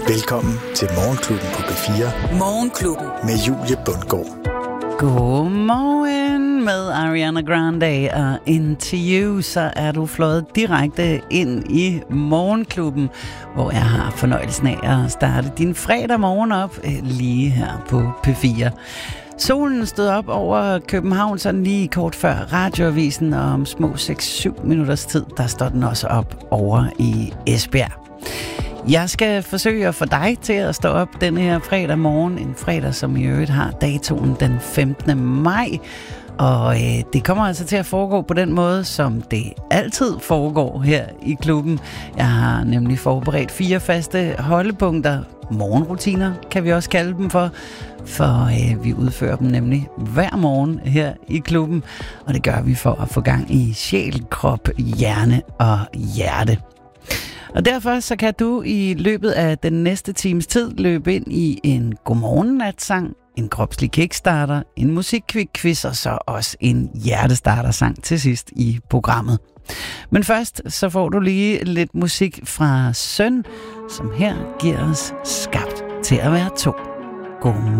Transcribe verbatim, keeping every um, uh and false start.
Velkommen til Morgenklubben på P fire. Morgenklubben. Med Julie Bundgaard. Godmorgen med Ariana Grande og Into You. Så er du fløjet direkte ind i Morgenklubben, hvor jeg har fornøjelsen af at starte din fredag morgen op lige her på P fire. Solen stod op over København sådan lige kort før radioavisen, og om små seks syv minutters tid, der står den også op over i Esbjerg. Jeg skal forsøge at få dig til at stå op denne her fredag morgen, en fredag, som i øvrigt har datoen den femtende maj. Og øh, det kommer altså til at foregå på den måde, som det altid foregår her i klubben. Jeg har nemlig forberedt fire faste holdepunkter. Morgenrutiner kan vi også kalde dem for, for øh, vi udfører dem nemlig hver morgen her i klubben. Og det gør vi for at få gang i sjæl, krop, hjerne og hjerte. Og derfor så kan du i løbet af den næste times tid løbe ind i en godmorgen-natsang, en kropslig kickstarter, en musikkvik-quiz og så også en hjertestarter-sang til sidst i programmet. Men først så får du lige lidt musik fra Søn, som her giver os Skabt til at være to. Godmorgen.